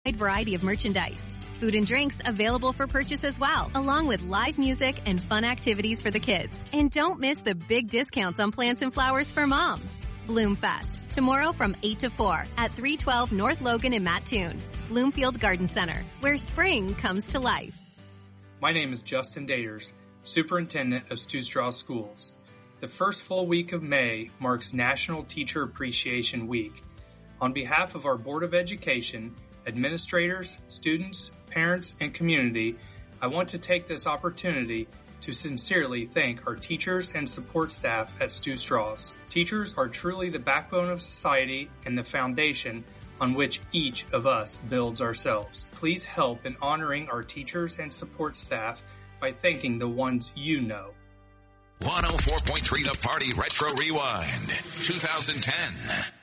variety of merchandise. Food and drinks available for purchase as well, along with live music and fun activities for the kids. And don't miss the big discounts on plants and flowers for mom. Bloomfest, tomorrow from 8 to 4 at 312 North Logan in Mattoon. Bloomfield Garden Center, where spring comes to life. My name is Justin Daters, Superintendent of Stu Strauss Schools. The first full week of May marks National Teacher Appreciation Week. On behalf of our Board of Education, administrators, students, parents, and community, I want to take this opportunity to sincerely thank our teachers and support staff at Stu Strauss. Teachers are truly the backbone of society and the foundation on which each of us builds ourselves. Please help in honoring our teachers and support staff by thanking the ones you know. 104.3 The Party Retro Rewind 2010.